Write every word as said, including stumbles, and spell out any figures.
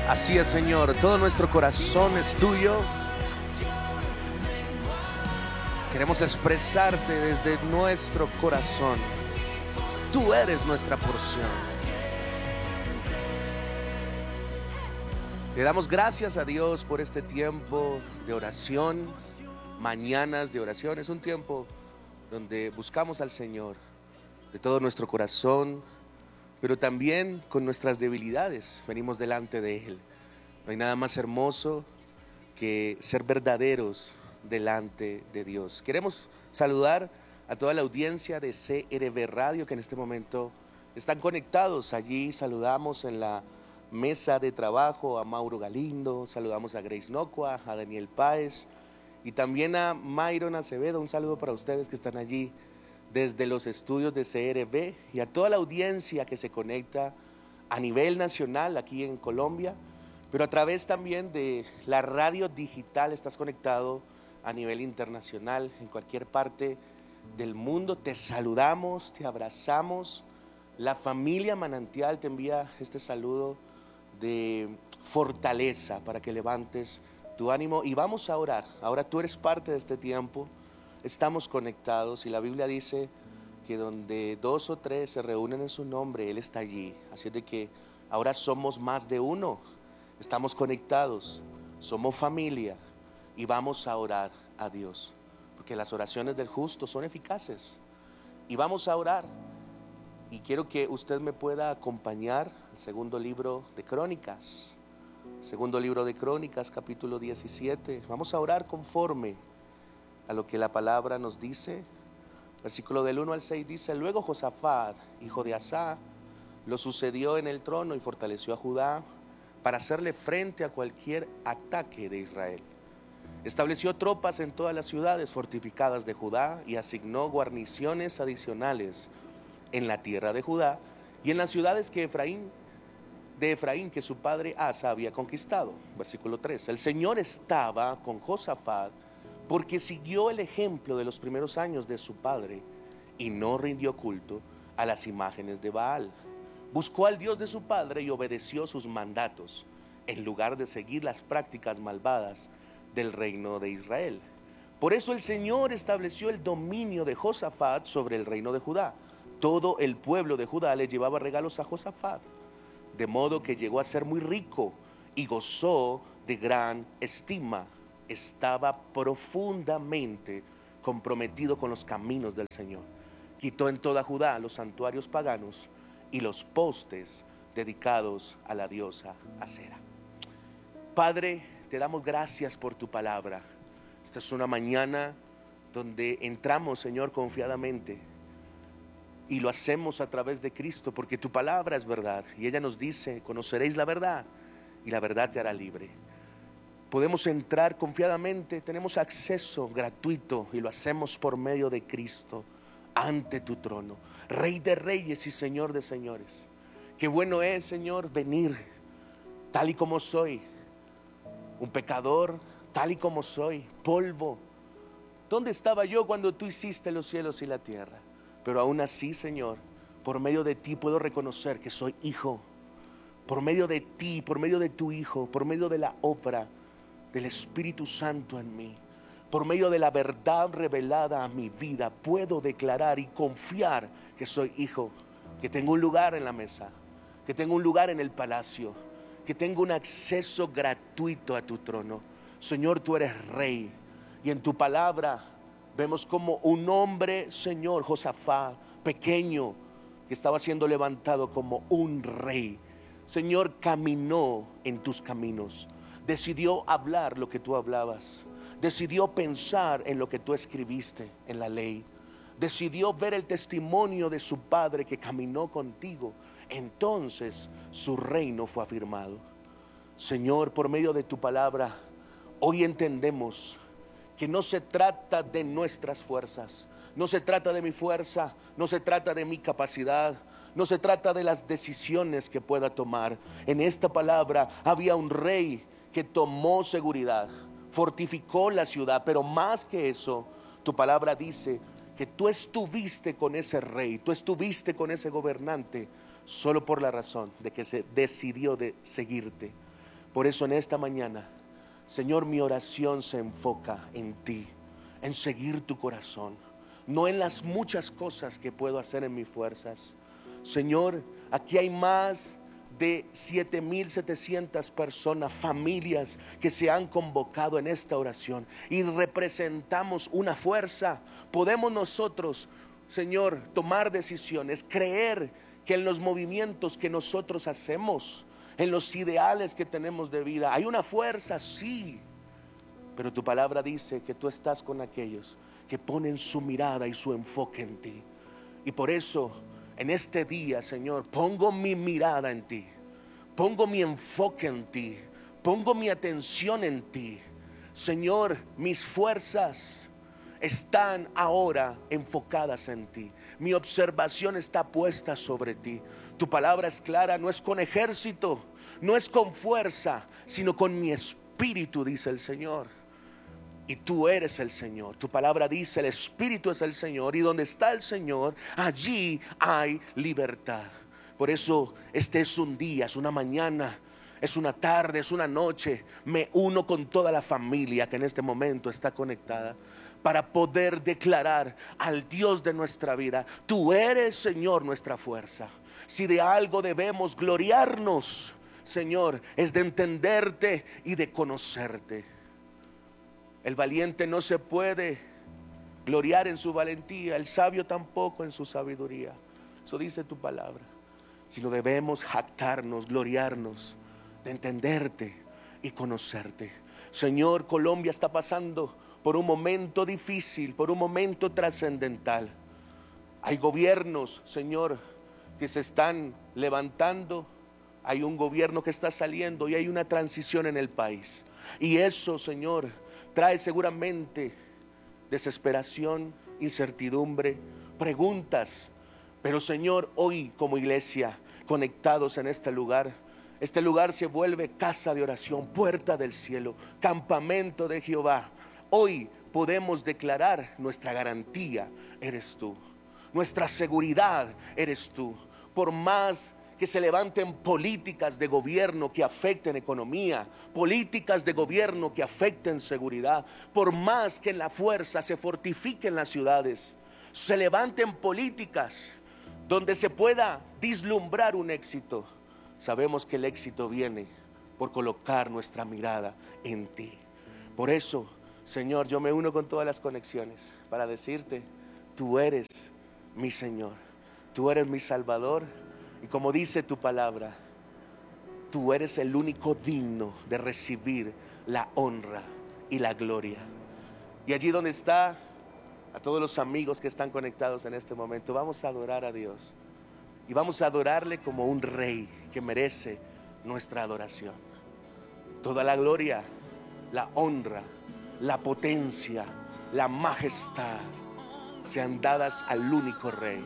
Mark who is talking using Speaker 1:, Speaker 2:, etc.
Speaker 1: Así es, Señor, todo nuestro corazón es tuyo. Queremos expresarte desde nuestro corazón. Tú eres nuestra porción. Le damos gracias a Dios por este tiempo de oración, mañanas de oración. Es un tiempo donde buscamos al Señor de todo nuestro corazón, pero también con nuestras debilidades venimos delante de Él. No hay nada más hermoso que ser verdaderos delante de Dios. Queremos saludar a toda la audiencia de C R V Radio que en este momento están conectados. Allí saludamos en la mesa de trabajo a Mauro Galindo, saludamos a Grace Nocua, a Daniel Páez y también a Myron Acevedo. Un saludo para ustedes que están allí desde los estudios de C R V y a toda la audiencia que se conecta a nivel nacional aquí en Colombia, pero a través también de la radio digital estás conectado a nivel internacional, en cualquier parte del mundo. Te saludamos, te abrazamos. La familia Manantial te envía este saludo de fortaleza para que levantes tu ánimo y vamos a orar. Ahora tú eres parte de este tiempo, estamos conectados y la Biblia dice que donde dos o tres se reúnen en su nombre, Él está allí. Así es de que ahora somos más de uno, estamos conectados, somos familia y vamos a orar a Dios, porque las oraciones del justo son eficaces y vamos a orar. Y quiero que usted me pueda acompañar al segundo libro de Crónicas, segundo libro de Crónicas, capítulo diecisiete. Vamos a orar conforme a lo que la palabra nos dice. Versículo del uno al seis dice: luego Josafat, hijo de Asá, lo sucedió en el trono y fortaleció a Judá para hacerle frente a cualquier ataque de Israel. Estableció tropas en todas las ciudades fortificadas de Judá y asignó guarniciones adicionales en la tierra de Judá y en las ciudades que Efraín, de Efraín que su padre Asa había conquistado. Versículo tres: el Señor estaba con Josafat porque siguió el ejemplo de los primeros años de su padre y no rindió culto a las imágenes de Baal. Buscó al Dios de su padre y obedeció sus mandatos en lugar de seguir las prácticas malvadas del reino de Israel. Por eso el Señor estableció el dominio de Josafat sobre el reino de Judá. Todo el pueblo de Judá le llevaba regalos a Josafat, de modo que llegó a ser muy rico y gozó de gran estima. Estaba profundamente comprometido con los caminos del Señor. Quitó en toda Judá los santuarios paganos y los postes dedicados a la diosa Acera. Padre, te damos gracias por tu palabra. Esta es una mañana donde entramos, Señor, confiadamente. Y lo hacemos a través de Cristo, porque tu palabra es verdad. Y ella nos dice: conoceréis la verdad y la verdad te hará libre. Podemos entrar confiadamente, tenemos acceso gratuito y lo hacemos por medio de Cristo ante tu trono, Rey de reyes y Señor de señores. Qué bueno es, Señor, venir tal y como soy, un pecador, tal y como soy, polvo. ¿Dónde estaba yo cuando tú hiciste los cielos y la tierra? Pero aún así, Señor, por medio de ti puedo reconocer que soy hijo. Por medio de ti, por medio de tu Hijo, por medio de la obra del Espíritu Santo en mí, por medio de la verdad revelada a mi vida, puedo declarar y confiar que soy hijo, que tengo un lugar en la mesa, que tengo un lugar en el palacio, que tengo un acceso gratuito a tu trono. Señor, tú eres rey y en tu palabra vemos como un hombre, Señor, Josafat, pequeño, que estaba siendo levantado como un rey. Señor, caminó en tus caminos, decidió hablar lo que tú hablabas, decidió pensar en lo que tú escribiste en la ley, decidió ver el testimonio de su padre que caminó contigo. Entonces su reino fue afirmado. Señor, por medio de tu palabra, hoy entendemos que no se trata de nuestras fuerzas, no se trata de mi fuerza, no se trata de mi capacidad, no se trata de las decisiones que pueda tomar. En esta palabra había un rey que tomó seguridad, fortificó la ciudad, pero más que eso, tu palabra dice que tú estuviste con ese rey, tú estuviste con ese gobernante, solo por la razón de que se decidió de seguirte. Por eso en esta mañana, Señor, mi oración se enfoca en ti, en seguir tu corazón, no en las muchas cosas que puedo hacer en mis fuerzas. Señor, aquí hay más de siete mil setecientas personas, familias que se han convocado en esta oración y representamos una fuerza. Podemos nosotros, Señor, tomar decisiones, creer que en los movimientos que nosotros hacemos, en los ideales que tenemos de vida, hay una fuerza, sí, pero tu palabra dice que tú estás con aquellos que ponen su mirada y su enfoque en ti. Y por eso en este día, Señor, pongo mi mirada en ti, pongo mi enfoque en ti, pongo mi atención en ti. Señor, mis fuerzas están ahora enfocadas en ti, mi observación está puesta sobre ti. Tu palabra es clara, no es con ejército, no es con fuerza, sino con mi espíritu, dice el Señor. Y tú eres el Señor. Tu palabra dice, el Espíritu es el Señor, y donde está el Señor, allí hay libertad. Por eso este es un día, es una mañana, es una tarde, es una noche. Me uno con toda la familia que en este momento está conectada, para poder declarar al Dios de nuestra vida: tú eres, Señor, nuestra fuerza. Si de algo debemos gloriarnos, Señor, es de entenderte y de conocerte. El valiente no se puede gloriar en su valentía, el sabio tampoco en su sabiduría. Eso dice tu palabra. Sino debemos jactarnos, gloriarnos de entenderte y conocerte. Señor, Colombia está pasando por un momento difícil, por un momento trascendental. Hay gobiernos, Señor, que se están levantando. Hay un gobierno que está saliendo y hay una transición en el país. Y eso, Señor, trae seguramente desesperación, incertidumbre, preguntas. Pero Señor, hoy como iglesia, conectados en este lugar, este lugar se vuelve casa de oración, puerta del cielo, campamento de Jehová. Hoy podemos declarar: nuestra garantía eres tú, nuestra seguridad eres tú. Por más que se levanten políticas de gobierno que afecten economía, políticas de gobierno que afecten seguridad, por más que en la fuerza se fortifiquen las ciudades, se levanten políticas donde se pueda vislumbrar un éxito, sabemos que el éxito viene por colocar nuestra mirada en ti. Por eso, Señor, yo me uno con todas las conexiones para decirte: tú eres mi Señor, tú eres mi Salvador. Y como dice tu palabra, tú eres el único digno de recibir la honra y la gloria. Y allí donde está, a todos los amigos que están conectados en este momento, vamos a adorar a Dios. Y vamos a adorarle como un rey que merece nuestra adoración. Toda la gloria, la honra, la potencia, la majestad sean dadas al único rey,